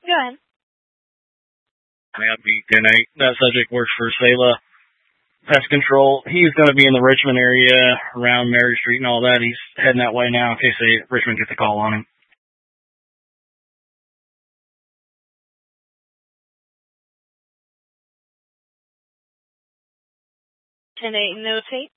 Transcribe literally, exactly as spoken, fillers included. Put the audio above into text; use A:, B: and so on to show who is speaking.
A: Go ahead.
B: That'd be ten eight. That subject works for Sayla Pest Control. He's going to be in the Richmond area around Mary Street and all that. He's heading that way now in case they, Richmond gets a call on him.
A: ten eight, notate.